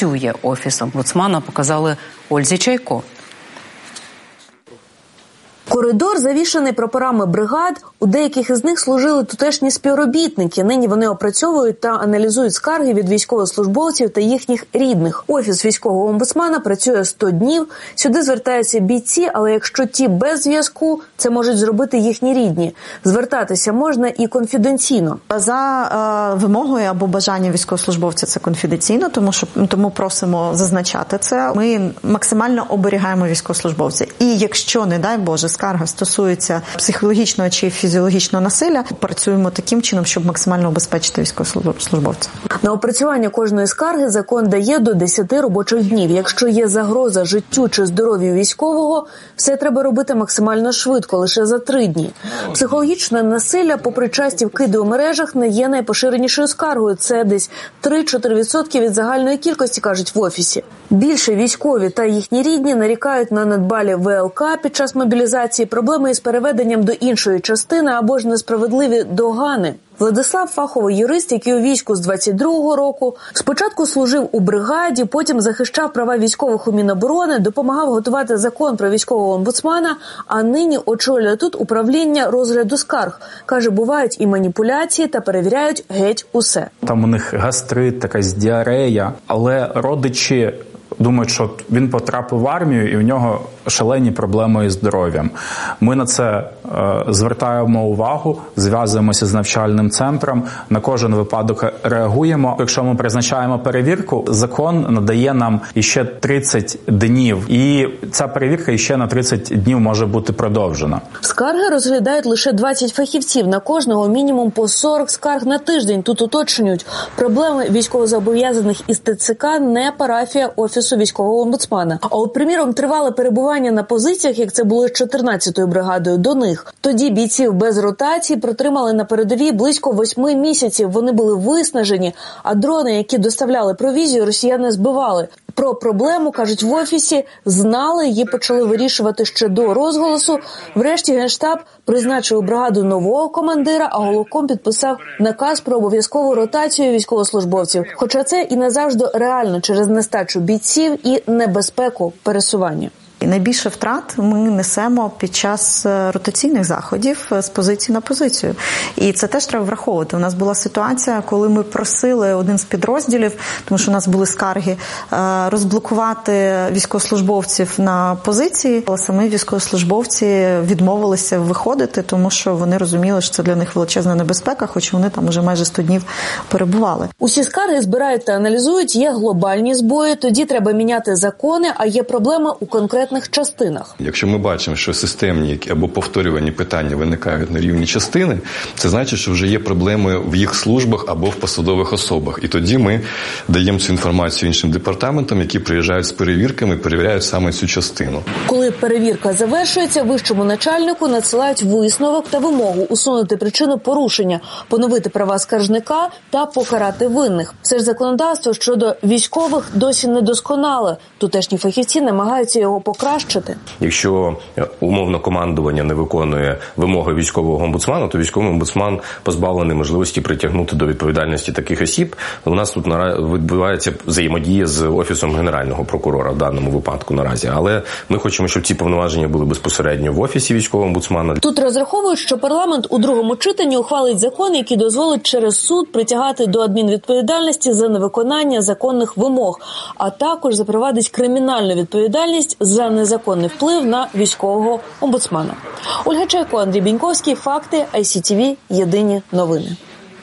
працює офіс омбудсмана, показали Ользі Чайко. Коридор завішаний прапорами бригад, у деяких із них служили тутешні співробітники. Нині вони опрацьовують та аналізують скарги від військовослужбовців та їхніх рідних. Офіс військового омбудсмана працює 100 днів. Сюди звертаються бійці, але якщо ті без зв'язку, це можуть зробити їхні рідні. Звертатися можна і конфіденційно. За вимогою або бажанням військовослужбовця це конфіденційно, тому просимо зазначати це. Ми максимально оберігаємо військовослужбовця. І якщо, не дай Боже, скарга стосується психологічного чи фізіологічного насилля, працюємо таким чином, щоб максимально обезпечити військовослужбовця. На опрацювання кожної скарги закон дає до 10 робочих днів. Якщо є загроза життю чи здоров'ю військового, все треба робити максимально швидко, лише за 3 дні. Психологічне насилля, попри часті вкиди у мережах, не є найпоширенішою скаргою. Це десь 3-4% від загальної кількості, кажуть в офісі. Більше військові та їхні рідні нарікають на недбалі ВЛК під час мобілізації, проблеми із переведенням до іншої частини або ж несправедливі догани. Владислав – фаховий юрист, який у війську з 22-го року. Спочатку служив у бригаді, потім захищав права військових у Міноборони, допомагав готувати закон про військового омбудсмана, а нині очолює тут управління розгляду скарг. Каже, бувають і маніпуляції та перевіряють геть усе. Там у них гастрит, якась діарея, але родичі думають, що він потрапив в армію і в нього шалені проблеми із здоров'ям. Ми на це звертаємо увагу, зв'язуємося з навчальним центром, на кожен випадок реагуємо. Якщо ми призначаємо перевірку, закон надає нам іще 30 днів, і ця перевірка іще на 30 днів може бути продовжена. Скарги розглядають лише 20 фахівців, на кожного мінімум по 40 скарг на тиждень. Тут уточнюють, проблеми військовозобов'язаних із ТЦК не парафія Офісу військового омбудсмана. А от, приміром, тривале перебування на позиціях, як це було з 14-ю бригадою до них. Тоді бійців без ротації протримали на передовій близько 8 місяців. Вони були виснажені, а дрони, які доставляли провізію, росіяни збивали. Про проблему, кажуть, в офісі знали, її почали вирішувати ще до розголосу. Врешті Генштаб призначив у бригаду нового командира, а головком підписав наказ про обов'язкову ротацію військовослужбовців. Хоча це і не завжди реально через нестачу бійців і небезпеку пересування. І найбільше втрат ми несемо під час ротаційних заходів з позиції на позицію. І це теж треба враховувати. У нас була ситуація, коли ми просили один з підрозділів, тому що у нас були скарги, розблокувати військовослужбовців на позиції, але самі військовослужбовці відмовилися виходити, тому що вони розуміли, що це для них величезна небезпека, хоч вони там уже майже 100 днів перебували. Усі скарги збирають та аналізують, є глобальні збої, тоді треба міняти закони, а є проблеми у конкретних частинах. Якщо ми бачимо, що системні або повторювані питання виникають на рівні частини, це значить, що вже є проблеми в їх службах або в посадових особах. І тоді ми даємо цю інформацію іншим департаментам, які приїжджають з перевірками і перевіряють саме цю частину. Коли перевірка завершується, вищому начальнику надсилають висновок та вимогу усунути причину порушення, поновити права скаржника та покарати винних. Все ж законодавство щодо військових досі недосконале. Тутешні фахівці намагаються його покращити. Якщо умовно командування не виконує вимоги військового омбудсмана, то військовий омбудсман позбавлений можливості притягнути до відповідальності таких осіб. У нас тут відбувається взаємодія з Офісом Генерального прокурора в даному випадку наразі. Але ми хочемо, щоб ці повноваження були безпосередньо в Офісі військового омбудсмана. Тут розраховують, що парламент у другому читанні ухвалить закон, який дозволить через суд притягати до адмінвідповідальності за невиконання законних вимог, а також запровадить кримінальну відповідальність за незаконний вплив на військового омбудсмана. Ольга Чайко, Андрій Біньковський, Факти, ICTV, Єдині новини.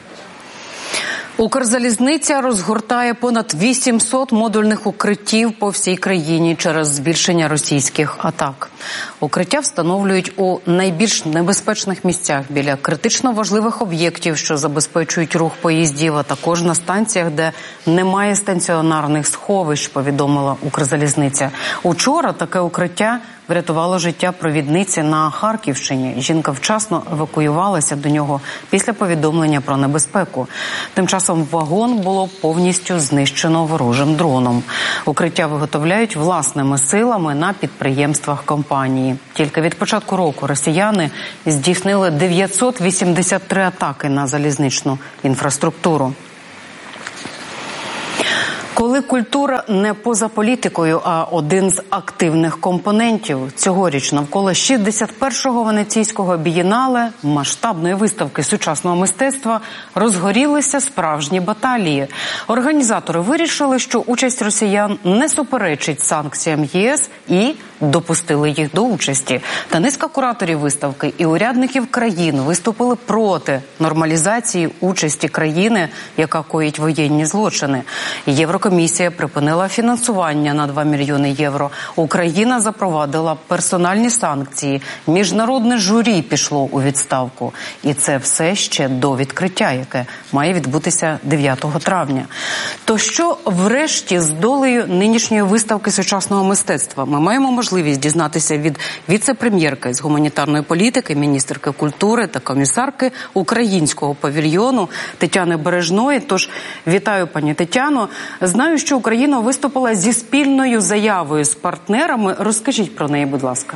Укрзалізниця розгортає понад 800 модульних укриттів по всій країні через збільшення російських атак. Укриття встановлюють у найбільш небезпечних місцях біля критично важливих об'єктів, що забезпечують рух поїздів, а також на станціях, де немає станціонарних сховищ, повідомила Укрзалізниця. Учора таке укриття врятувало життя провідниці на Харківщині. Жінка вчасно евакуювалася до нього після повідомлення про небезпеку. Тим часом вагон було повністю знищено ворожим дроном. Укриття виготовляють власними силами на підприємствах компанії. Тільки від початку року росіяни здійснили 983 атаки на залізничну інфраструктуру. Коли культура не поза політикою, а один з активних компонентів, цьогоріч навколо 61-го Венеційського бієнале, масштабної виставки сучасного мистецтва, розгорілися справжні баталії. Організатори вирішили, що участь росіян не суперечить санкціям ЄС і допустили їх до участі. Та низка кураторів виставки і урядників країн виступили проти нормалізації участі країни, яка коїть воєнні злочини. Єврокомісія припинила фінансування на 2 мільйони євро. Україна запровадила персональні санкції. Міжнародне журі пішло у відставку. І це все ще до відкриття, яке має відбутися 9 травня. То що врешті з долею нинішньої виставки сучасного мистецтва? Ми маємо можливість дізнатися від віце-прем'єрки з гуманітарної політики, міністерки культури та комісарки українського павільйону Тетяни Бережної. Тож вітаю, пані Тетяно. Знаю, що Україна виступила зі спільною заявою з партнерами. Розкажіть про неї, будь ласка.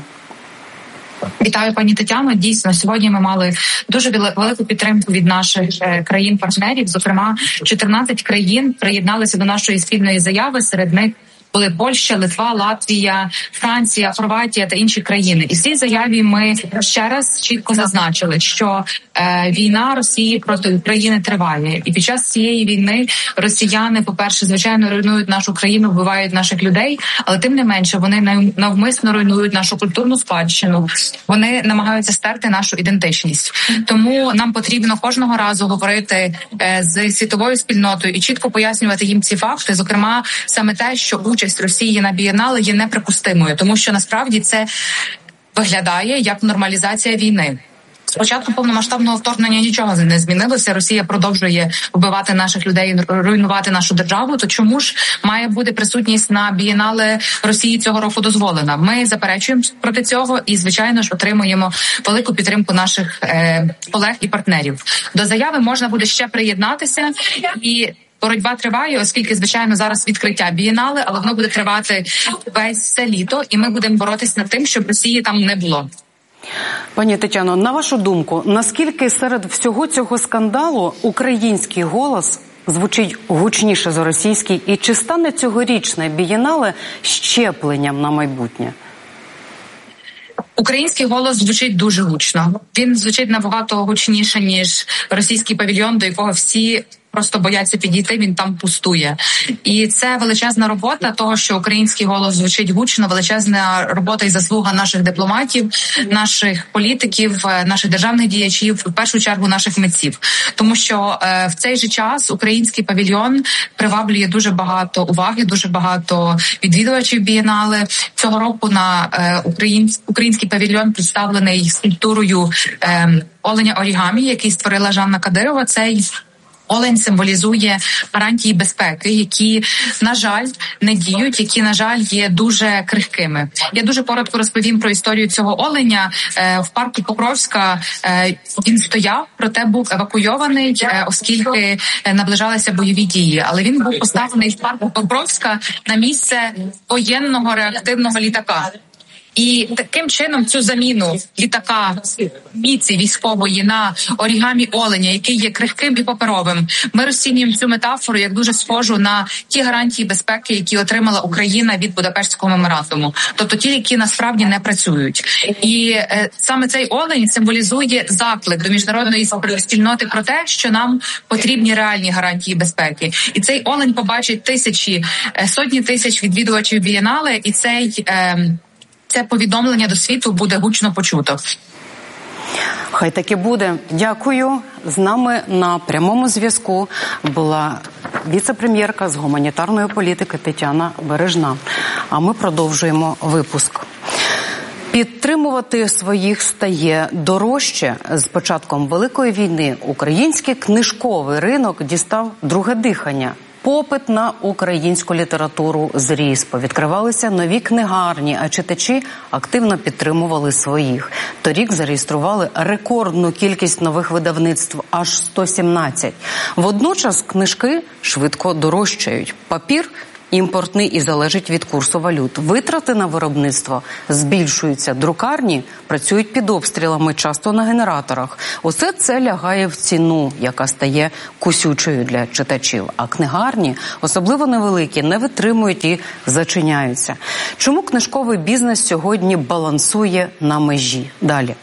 Вітаю, пані Тетяно. Дійсно, сьогодні ми мали дуже велику підтримку від наших країн-партнерів. Зокрема, 14 країн приєдналися до нашої спільної заяви. Серед них були Польща, Литва, Латвія, Франція, Хорватія та інші країни. І в цій заяві ми ще раз чітко зазначили, що війна Росії проти України триває. І під час цієї війни росіяни, по-перше, звичайно, руйнують нашу країну, вбивають наших людей, але тим не менше вони навмисно руйнують нашу культурну спадщину. Вони намагаються стерти нашу ідентичність. Тому нам потрібно кожного разу говорити з світовою спільнотою і чітко пояснювати їм ці факти, зокрема, саме те, що участь Росії на бієнале є неприпустимою, тому що насправді це виглядає як нормалізація війни. Спочатку повномасштабного вторгнення нічого не змінилося. Росія продовжує вбивати наших людей, руйнувати нашу державу. То чому ж має бути присутність на бієнале Росії цього року дозволена? Ми заперечуємо проти цього і, звичайно ж, отримуємо велику підтримку наших колег і партнерів. До заяви можна буде ще приєднатися і боротьба триває, оскільки, звичайно, зараз відкриття бієнале, але воно буде тривати все літо, і ми будемо боротися над тим, щоб Росії там не було. Пані Тетяно, на вашу думку, наскільки серед всього цього скандалу український голос звучить гучніше за російський, і чи стане цьогорічне бієнале щепленням на майбутнє? Український голос звучить дуже гучно. Він звучить набагато гучніше, ніж російський павільйон, до якого всі просто бояться підійти, він там пустує. І це величезна робота того, що український голос звучить гучно, величезна робота і заслуга наших дипломатів, наших політиків, наших державних діячів, в першу чергу наших митців. Тому що в цей же час український павільйон приваблює дуже багато уваги, дуже багато відвідувачів бієнале. Цього року на український павільйон представлений скульптурою оленя орігамі, який створила Жанна Кадирова. Цей олень символізує гарантії безпеки, які, на жаль, не діють, які, на жаль, є дуже крихкими. Я дуже коротко розповім про історію цього оленя. В парку Покровська він стояв, проте був евакуйований, оскільки наближалися бойові дії. Але він був поставлений в парку Покровська на місце воєнного реактивного літака. І таким чином цю заміну літака міці військової на орігамі оленя, який є крихким і паперовим, ми розцінюємо цю метафору як дуже схожу на ті гарантії безпеки, які отримала Україна від Будапештського меморандуму. Тобто ті, які насправді не працюють. І саме цей олень символізує заклик до міжнародної спільноти про те, що нам потрібні реальні гарантії безпеки. І цей олень побачить сотні тисяч відвідувачів бієнале, і це повідомлення до світу буде гучно почуто. Хай так і буде. Дякую. З нами на прямому зв'язку була віце-прем'єрка з гуманітарної політики Тетяна Бережна. А ми продовжуємо випуск. Підтримувати своїх стає дорожче. З початком Великої війни український книжковий ринок дістав друге дихання. Попит на українську літературу зріс, повідкривалися нові книгарні, а читачі активно підтримували своїх. Торік зареєстрували рекордну кількість нових видавництв – аж 117. Водночас книжки швидко дорожчають. Папір імпортний і залежить від курсу валют. Витрати на виробництво збільшуються. Друкарні працюють під обстрілами, часто на генераторах. Усе це лягає в ціну, яка стає кусючою для читачів. А книгарні, особливо невеликі, не витримують і зачиняються. Чому книжковий бізнес сьогодні балансує на межі? Далі.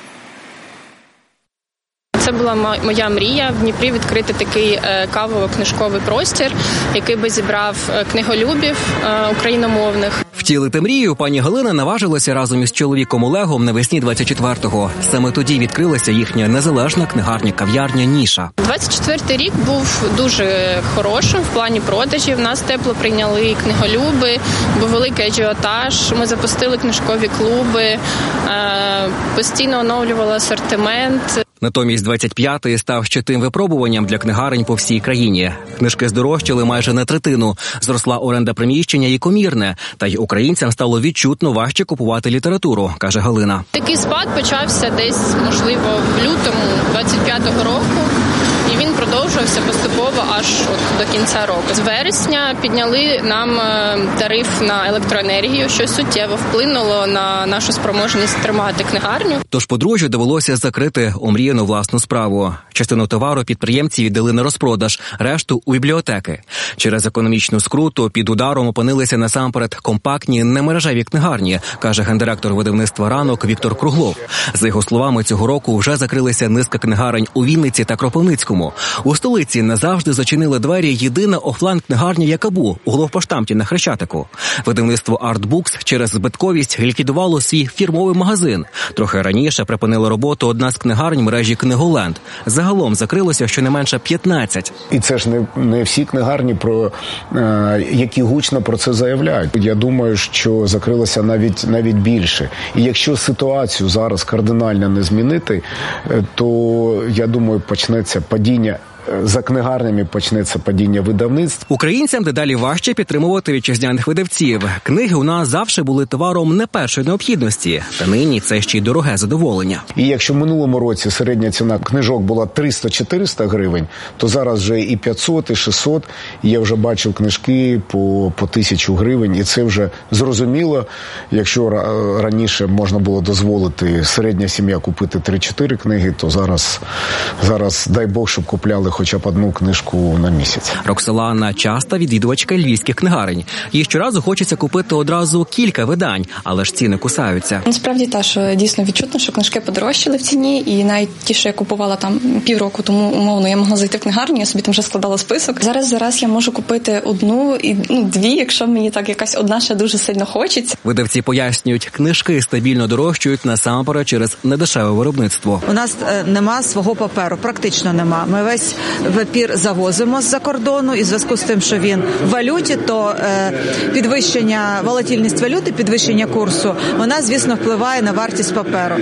Це була моя мрія в Дніпрі відкрити такий кавово-книжковий простір, який би зібрав книголюбів україномовних. Втілити мрію пані Галина наважилася разом із чоловіком Олегом навесні 24-го. Саме тоді відкрилася їхня незалежна книгарня-кав'ярня «Ніша». 24-й рік був дуже хорошим в плані продажів. Нас тепло прийняли книголюби, був великий ажіотаж. Ми запустили книжкові клуби, постійно оновлювали асортимент. Натомість 25-й став ще тим випробуванням для книгарень по всій країні. Книжки здорожчали майже на третину, зросла оренда приміщення і комірне, та й українцям стало відчутно важче купувати літературу, каже Галина. Такий спад почався десь, можливо, в лютому 25-го року. І він продовжувався поступово аж до кінця року. З вересня підняли нам тариф на електроенергію, що суттєво вплинуло на нашу спроможність тримати книгарню. Тож подружжю довелося закрити омріяну власну справу. Частину товару підприємці віддали на розпродаж, решту – у бібліотеки. Через економічну скруту під ударом опинилися насамперед компактні немережеві книгарні, каже гендиректор видавництва «Ранок» Віктор Круглов. За його словами, цього року вже закрилися низка книгарень у Вінниці та Кропивницькому. У столиці назавжди зачинили двері єдина офлайн-книгарня «Якабу» у главпоштамті на Хрещатику. Видавництво «Артбукс» через збитковість ліквідувало свій фірмовий магазин. Трохи раніше припинила роботу одна з книгарень мережі «Книголенд». Загалом закрилося щонайменше 15. І це ж не всі книгарні, які гучно про це заявляють. Я думаю, що закрилося навіть більше. І якщо ситуацію зараз кардинально не змінити, то, я думаю, почнеться падіння. За книгарнями почнеться падіння видавництв. Українцям дедалі важче підтримувати вітчизняних видавців. Книги у нас завжди були товаром не першої необхідності. Та нині це ще й дороге задоволення. І якщо в минулому році середня ціна книжок була 300-400 гривень, то зараз вже і 500, і 600. Я вже бачив книжки по 1000 гривень. І це вже зрозуміло. Якщо раніше можна було дозволити середня сім'я купити 3-4 книги, то зараз дай Бог, щоб купляли хоча б одну книжку на місяць. Роксолана – часта відвідувачка львівських книгарень. Їй щоразу хочеться купити одразу кілька видань, але ж ціни кусаються. Насправді та, що дійсно відчутно, що книжки подорожчали в ціні, і навіть ті, що я купувала там півроку тому, умовно, я могла зайти в книгарню, я собі там вже складала список. Зараз я можу купити одну і дві, якщо мені так якась одна ще дуже сильно хочеться. Видавці пояснюють, книжки стабільно дорожчають насамперед через недешеве виробництво. У нас нема свого паперу, практично нема. Ми весь папір завозимо з-за кордону, і в зв'язку з тим, що він в валюті, то волатильність валюти, підвищення курсу, вона, звісно, впливає на вартість паперу.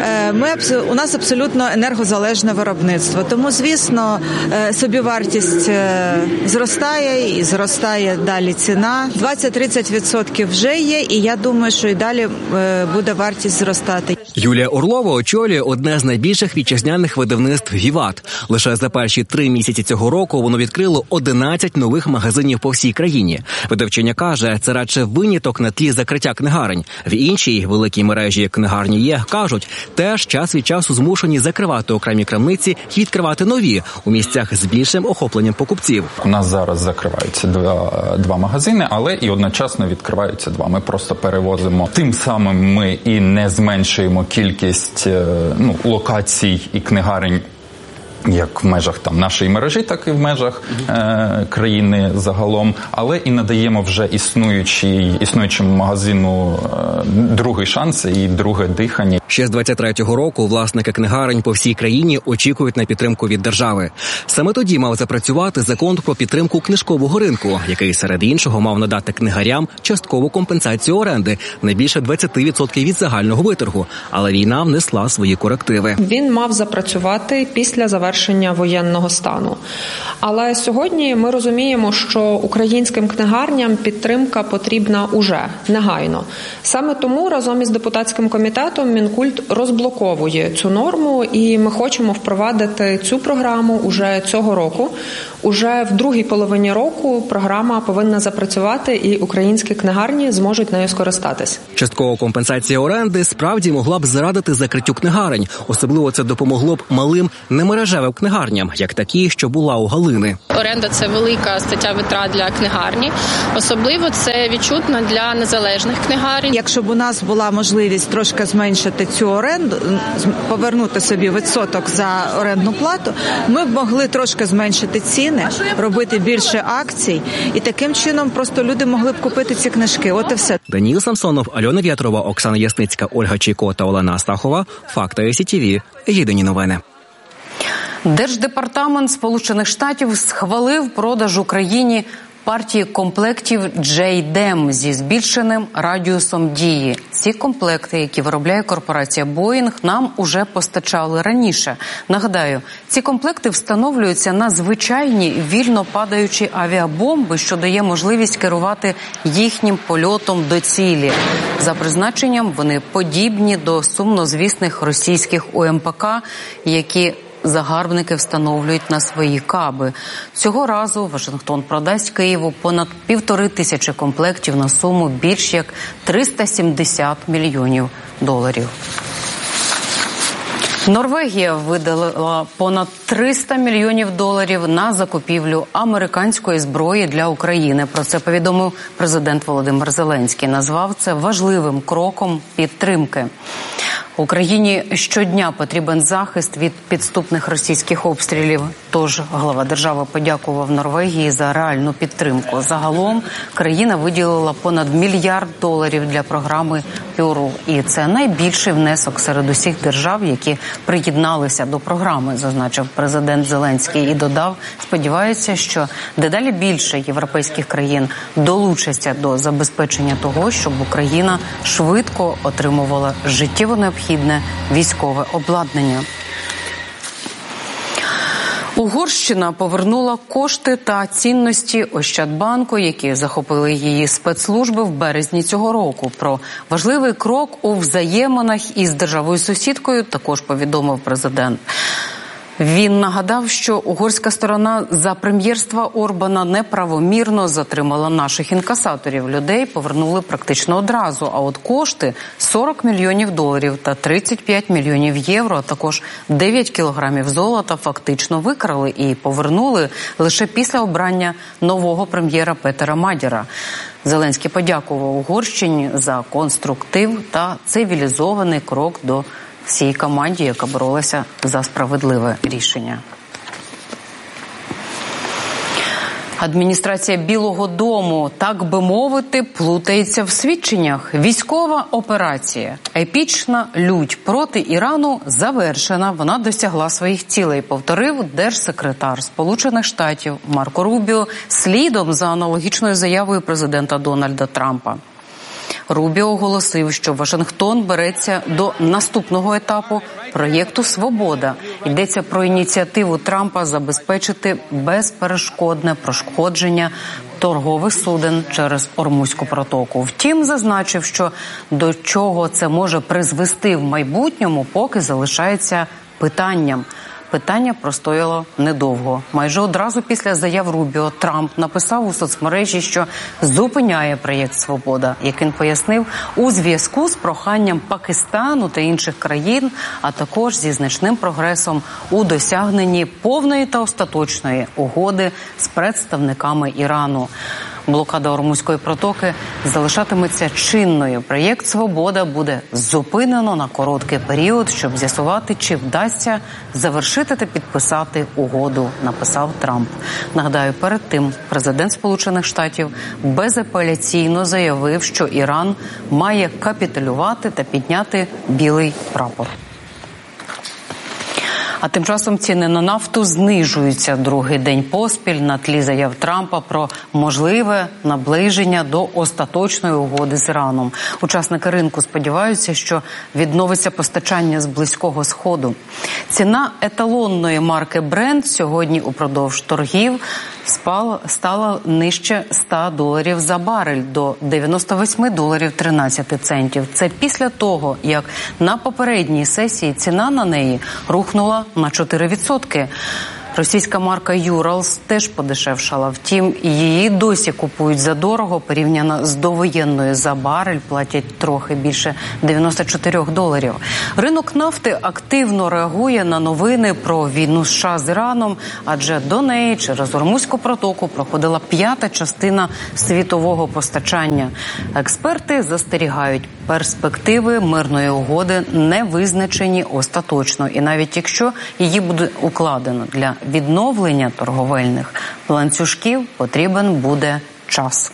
У нас абсолютно енергозалежне виробництво, тому, звісно, собівартість зростає і зростає далі ціна. 20-30% вже є, і я думаю, що і далі буде вартість зростати. Юлія Орлова очолює одне з найбільших вітчизняних видавництв «Віват». Лише за перші 3 місяці цього року воно відкрило 11 нових магазинів по всій країні. Видавчиня каже, це радше виняток на тлі закриття книгарень. В іншій великій мережі «Книгарні є», кажуть, теж час від часу змушені закривати окремі крамниці і відкривати нові у місцях з більшим охопленням покупців. У нас зараз закриваються два магазини, але і одночасно відкриваються 2. Ми просто перевозимо. Тим самим ми і не зменшуємо кількість локацій і книгарень, як в межах нашої мережі, так і в межах країни загалом, але і надаємо вже існуючому магазину другий шанс і друге дихання. Ще з 23-го року власники книгарень по всій країні очікують на підтримку від держави. Саме тоді мав запрацювати закон про підтримку книжкового ринку, який, серед іншого, мав надати книгарям часткову компенсацію оренди на більше 20% від загального виторгу. Але війна внесла свої корективи. Він мав запрацювати після завершення воєнного стану. Але сьогодні ми розуміємо, що українським книгарням підтримка потрібна уже, негайно. Саме тому разом із депутатським комітетом Мінкульт розблоковує цю норму, і ми хочемо впровадити цю програму уже цього року уже в другій половині року програма повинна запрацювати і українські книгарні зможуть нею скористатись. Часткова компенсація оренди справді могла б зарадити закриттю книгарень. Особливо це допомогло б малим немережевим книгарням, як такі, що була у Галини. Оренда – це велика стаття витрат для книгарні. Особливо це відчутно для незалежних книгарень. Якщо б у нас була можливість трошки зменшити цю оренду, повернути собі відсоток за орендну плату, ми б могли трошки зменшити ціни, робити більше акцій, і таким чином просто люди могли б купити ці книжки. От і все. Даніл Самсонов, Альона В'ятрова, Оксана Ясницька, Ольга Чайко та Олена Астахова. Факти СІТВ. Єдині новини. Держдепартамент Сполучених Штатів схвалив продаж Україні партії комплектів JDAM зі збільшеним радіусом дії. Ці комплекти, які виробляє корпорація Boeing, нам уже постачали раніше. Нагадаю, ці комплекти встановлюються на звичайні вільно падаючі авіабомби, що дає можливість керувати їхнім польотом до цілі. За призначенням вони подібні до сумнозвісних російських УМПК, які загарбники встановлюють на свої каби. Цього разу Вашингтон продасть Києву понад 1500 комплектів на суму більш як $370 мільйонів. Норвегія виділила понад $300 мільйонів на закупівлю американської зброї для України. Про це повідомив президент Володимир Зеленський. Назвав це важливим кроком підтримки. Україні щодня потрібен захист від підступних російських обстрілів. Тож глава держави подякував Норвегії за реальну підтримку. Загалом країна виділила понад $1 мільярд для програми ПЮРУ. І це найбільший внесок серед усіх держав, які приєдналися до програми, зазначив президент Зеленський. І додав, сподівається, що дедалі більше європейських країн долучаться до забезпечення того, щоб Україна швидко отримувала життєво необхідне військове обладнання. Угорщина повернула кошти та цінності Ощадбанку, які захопили її спецслужби в березні цього року. Про важливий крок у взаєминах із державою-сусідкою також повідомив президент. Він нагадав, що угорська сторона за прем'єрства Орбана неправомірно затримала наших інкасаторів. Людей повернули практично одразу, а от кошти $40 мільйонів та 35 мільйонів євро, а також 9 кілограмів золота фактично викрали і повернули лише після обрання нового прем'єра Петера Мадяра. Зеленський подякував Угорщині за конструктив та цивілізований крок до всій команді, яка боролася за справедливе рішення. Адміністрація Білого дому, так би мовити, плутається в свідченнях. Військова операція, епічна лють проти Ірану завершена. Вона досягла своїх цілей, повторив держсекретар Сполучених Штатів Марко Рубіо слідом за аналогічною заявою президента Дональда Трампа. Рубіо оголосив, що Вашингтон береться до наступного етапу проєкту «Свобода». Йдеться про ініціативу Трампа забезпечити безперешкодне проходження торгових суден через Ормузьку протоку. Втім, зазначив, що до чого це може призвести в майбутньому, поки залишається питанням. Питання простояло недовго. Майже одразу після заяв Рубіо Трамп написав у соцмережі, що зупиняє проєкт «Свобода», як він пояснив, у зв'язку з проханням Пакистану та інших країн, а також зі значним прогресом у досягненні повної та остаточної угоди з представниками Ірану. Блокада Ормузької протоки залишатиметься чинною. Проєкт «Свобода» буде зупинено на короткий період, щоб з'ясувати, чи вдасться завершити та підписати угоду, написав Трамп. Нагадаю, перед тим президент Сполучених Штатів безапеляційно заявив, що Іран має капітулювати та підняти білий прапор. А тим часом ціни на нафту знижуються другий день поспіль на тлі заяв Трампа про можливе наближення до остаточної угоди з Іраном. Учасники ринку сподіваються, що відновиться постачання з Близького Сходу. Ціна еталонної марки Brent сьогодні упродовж торгів стала нижче $100 за барель до $98.13. Це після того, як на попередній сесії ціна на неї рухнула на 4%. Російська марка «Юралс» теж подешевшала. Втім, її досі купують задорого, порівняно з довоєнною. За барель платять трохи більше $94. Ринок нафти активно реагує на новини про війну США з Іраном, адже до неї через Ормузьку протоку проходила 5-та частина світового постачання. Експерти застерігають, перспективи мирної угоди не визначені остаточно. І навіть якщо її буде укладено для відновлення торговельних ланцюжків, потрібен буде час.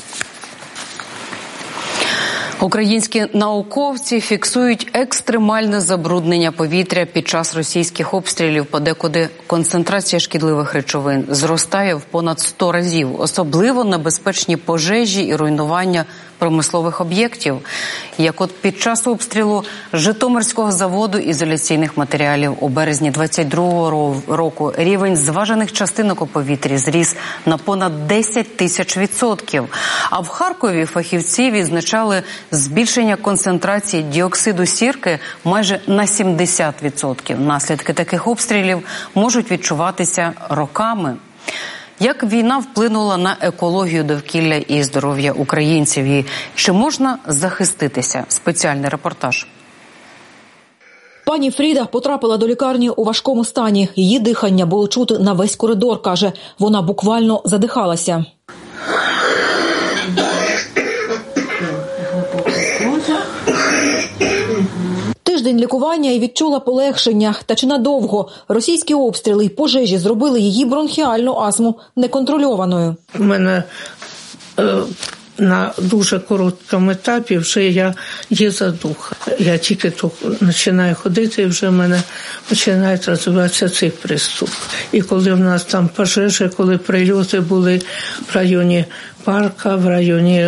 Українські науковці фіксують екстремальне забруднення повітря під час російських обстрілів. Подекуди концентрація шкідливих речовин зростає в понад 100 разів. Особливо небезпечні пожежі і руйнування промислових об'єктів, як от під час обстрілу Житомирського заводу ізоляційних матеріалів у березні 22-го року. Рівень зважених частинок у повітрі зріс на понад 10 тисяч %. А в Харкові фахівці відзначали збільшення концентрації діоксиду сірки майже на 70%. Наслідки таких обстрілів можуть відчуватися роками. Як війна вплинула на екологію, довкілля і здоров'я українців? І чи можна захиститися? Спеціальний репортаж. Пані Фріда потрапила до лікарні у важкому стані. Її дихання було чути на весь коридор, каже. Вона буквально задихалася. Тиждень лікування і відчула полегшення. Та чи надовго? Російські обстріли й пожежі зробили її бронхіальну астму неконтрольованою. У мене на дуже короткому етапі вже є задуха. Я тільки починаю ходити, і вже в мене починає розвиватися цей приступ. І коли в нас там пожежі, коли прильоти були в районі парка, в районі,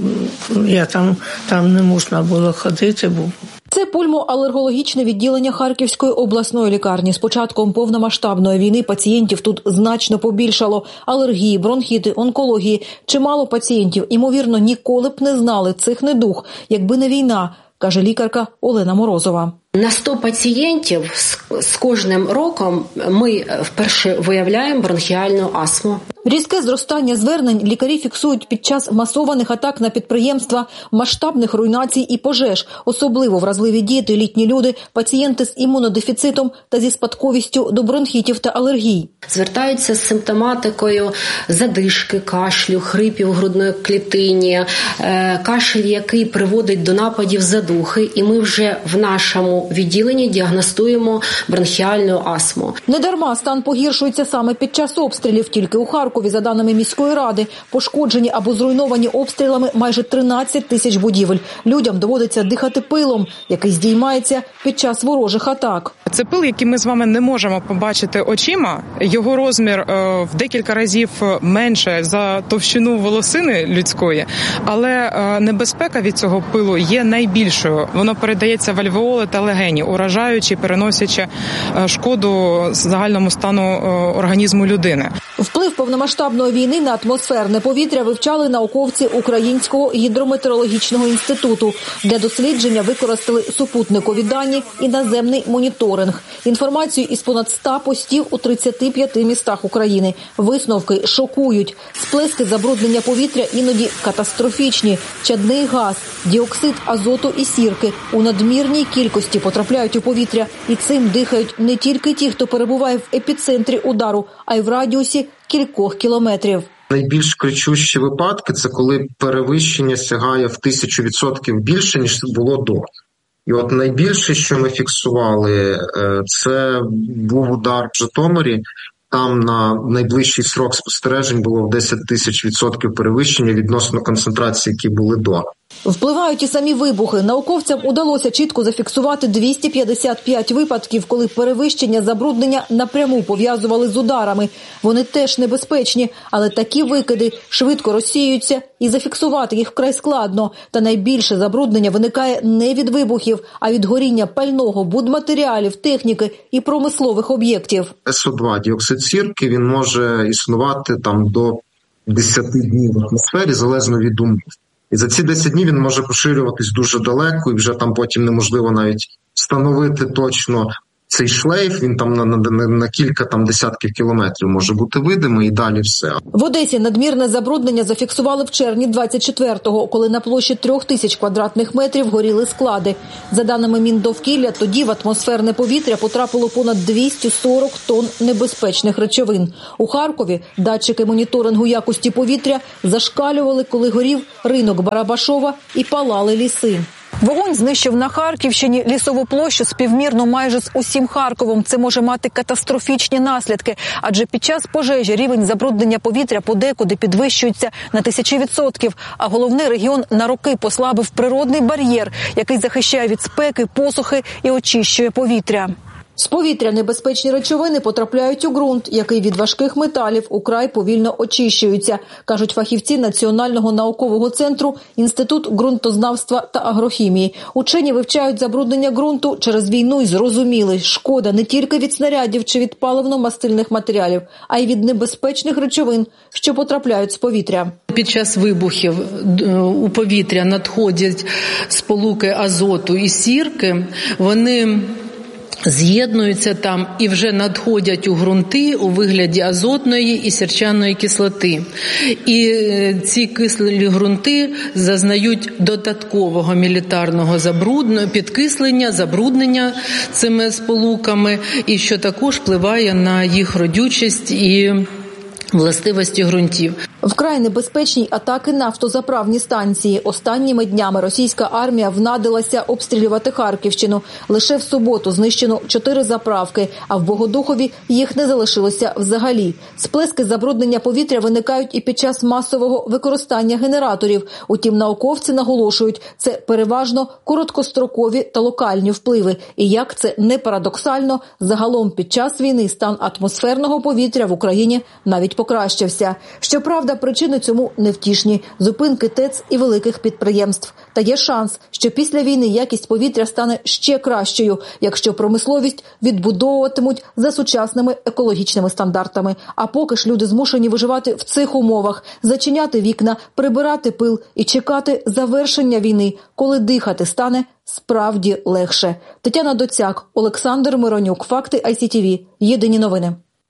там не можна було ходити, бо це пульмоалергологічне відділення Харківської обласної лікарні. З початком повномасштабної війни пацієнтів тут значно побільшало. Алергії, бронхіти, онкології. Чимало пацієнтів, ймовірно, ніколи б не знали цих недуг, якби не війна, каже лікарка Олена Морозова. На 100 пацієнтів з кожним роком ми вперше виявляємо бронхіальну астму. Різке зростання звернень лікарі фіксують під час масованих атак на підприємства, масштабних руйнацій і пожеж. Особливо вразливі діти, літні люди, пацієнти з імунодефіцитом та зі спадковістю до бронхітів та алергій. Звертаються з симптоматикою задишки, кашлю, хрипів у грудної клітині, кашель, який приводить до нападів задухи. І ми вже в нашому відділенні діагностуємо бронхіальну астму. Недарма стан погіршується саме під час обстрілів. Тільки у Харкові, за даними міської ради, пошкоджені або зруйновані обстрілами майже 13 тисяч будівель. Людям доводиться дихати пилом, який здіймається під час ворожих атак. Це пил, який ми з вами не можемо побачити очима. Його розмір в декілька разів менше за товщину волосини людської, але небезпека від цього пилу є найбільшою. Воно передається в альвеоли та легені, уражаючи, переносячи шкоду загальному стану організму людини. Вплив повномасштабної війни на атмосферне повітря вивчали науковці Українського гідрометеорологічного інституту. Для дослідження використали супутникові дані і наземний моніторинг. Інформацію із понад 100 постів у 35 містах України. Висновки шокують. Сплески забруднення повітря іноді катастрофічні. Чадний газ, діоксид азоту і сірки у надмірній кількості потрапляють у повітря. І цим дихають не тільки ті, хто перебуває в епіцентрі удару, а й в радіусі кількох кілометрів. Найбільш кричущі випадки – це коли перевищення сягає в 1000% більше, ніж було до. І от найбільше, що ми фіксували, це був удар в Житомирі. Там на найближчий срок спостережень було в 10 000% перевищення відносно концентрації, які були до. Впливають і самі вибухи. Науковцям удалося чітко зафіксувати 255 випадків, коли перевищення забруднення напряму пов'язували з ударами. Вони теж небезпечні, але такі викиди швидко розсіюються і зафіксувати їх вкрай складно. Та найбільше забруднення виникає не від вибухів, а від горіння пального, будматеріалів, техніки і промислових об'єктів. СО2, діоксид сірки, він може існувати там до 10 днів в атмосфері, залежно від умов. І за ці 10 днів він може поширюватись дуже далеко, і вже там потім неможливо навіть встановити точно, цей шлейф, він там на кілька десятків кілометрів може бути видимий, і далі все. В Одесі надмірне забруднення зафіксували в червні 24-го, коли на площі 3000 квадратних метрів горіли склади. За даними Міндовкілля, тоді в атмосферне повітря потрапило понад 240 тонн небезпечних речовин. У Харкові датчики моніторингу якості повітря зашкалювали, коли горів ринок Барабашова і палали ліси. Вогонь знищив на Харківщині лісову площу співмірно майже з усім Харковом. Це може мати катастрофічні наслідки, адже під час пожежі рівень забруднення повітря подекуди підвищується на 1000%, а головний регіон на роки послабив природний бар'єр, який захищає від спеки, посухи і очищує повітря. З повітря небезпечні речовини потрапляють у ґрунт, який від важких металів украй повільно очищується, кажуть фахівці Національного наукового центру Інститут ґрунтознавства та агрохімії. Учені вивчають забруднення ґрунту через війну і зрозуміли, шкода не тільки від снарядів чи від паливно-мастильних матеріалів, а й від небезпечних речовин, що потрапляють з повітря. Під час вибухів у повітря надходять сполуки азоту і сірки, вони з'єднуються там і вже надходять у ґрунти у вигляді азотної і сірчаної кислоти. І ці кислі ґрунти зазнають додаткового мілітарного підкислення, забруднення цими сполуками, і що також впливає на їх родючість і властивості ґрунтів. Вкрай небезпечні атаки на автозаправні станції. Останніми днями російська армія внадилася обстрілювати Харківщину. Лише в суботу знищено 4 заправки, а в Богодухові їх не залишилося взагалі. Сплески забруднення повітря виникають і під час масового використання генераторів. Утім, науковці наголошують, це переважно короткострокові та локальні впливи. І як це не парадоксально, загалом під час війни стан атмосферного повітря в Україні навіть покращився. Щоправда, причини цьому невтішні – зупинки ТЕЦ і великих підприємств. Та є шанс, що після війни якість повітря стане ще кращою, якщо промисловість відбудовуватимуть за сучасними екологічними стандартами. А поки ж люди змушені виживати в цих умовах, зачиняти вікна, прибирати пил і чекати завершення війни, коли дихати стане справді легше. Тетяна Доцяк, Олександр Миронюк, Факти ICTV. Єдині новини.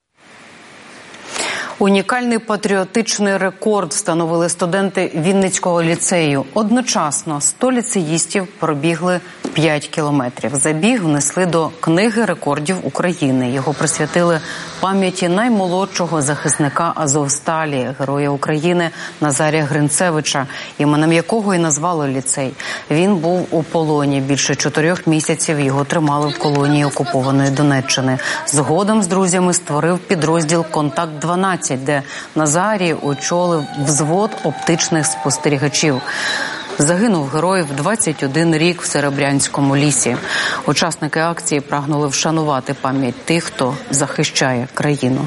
Унікальний патріотичний рекорд встановили студенти Вінницького ліцею. Одночасно 100 ліцеїстів пробігли 5 кілометрів. Забіг внесли до Книги рекордів України. Його присвятили пам'яті наймолодшого захисника Азовсталі, героя України Назарія Гринцевича, іменем якого і назвали ліцей. Він був у полоні. Більше 4 місяців його тримали в колонії окупованої Донеччини. Згодом з друзями створив підрозділ «Контакт-12», де Назарій очолив взвод оптичних спостерігачів. Загинув герой в 21 рік в Серебрянському лісі. Учасники акції прагнули вшанувати пам'ять тих, хто захищає країну.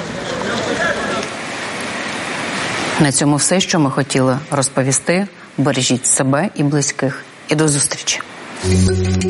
На цьому все, що ми хотіли розповісти. Бережіть себе і близьких. І до зустрічі.